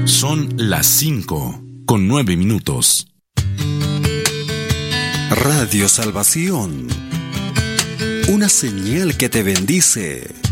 Son las 5:09. Radio Salvación, una señal que te bendice.